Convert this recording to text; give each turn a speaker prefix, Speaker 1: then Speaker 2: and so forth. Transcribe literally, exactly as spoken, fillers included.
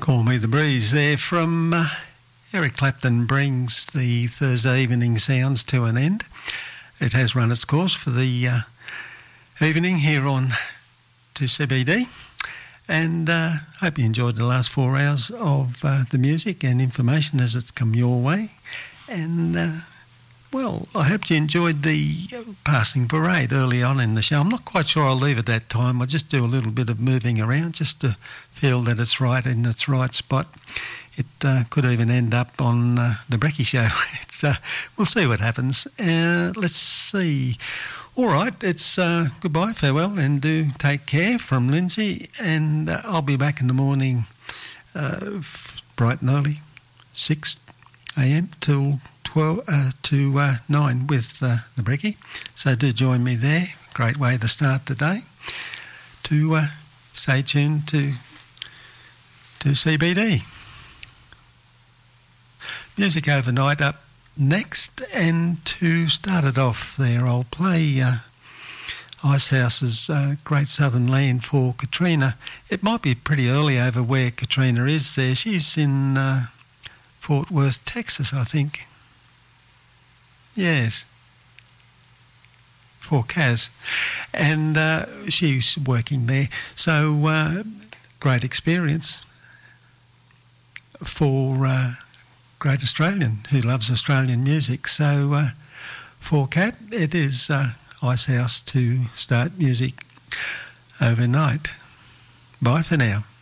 Speaker 1: Call Me the Breeze there from uh, Eric Clapton brings the Thursday evening sounds to an end. It has run its course for the uh, evening here on two C B D, and uh, hope you enjoyed the last four hours of uh, the music and information as it's come your way. And uh, well, I hope you enjoyed the passing parade early on in the show. I'm not quite sure I'll leave at that time. I'll just do a little bit of moving around just to feel that it's right in its right spot. It uh, could even end up on uh, the Brecky Show. It's uh, we'll see what happens. Uh, let's see. All right, it's uh, goodbye, farewell, and do take care from Lindsay. And uh, I'll be back in the morning uh, bright and early, six a.m. till twelve uh, to uh, nine with uh, the Brecky. So do join me there. Great way to start the day. To uh, stay tuned to to C B D. Music overnight up next, and to start it off there, I'll play uh, Icehouse's uh, Great Southern Land for Katrina. It might be pretty early over where Katrina is there. She's in uh, Fort Worth, Texas, I think. Yes. For Kaz. And uh, she's working there. So, uh, great experience for uh, great Australian who loves Australian music. So, uh, for Kat, it is uh, Icehouse to start music overnight. Bye for now.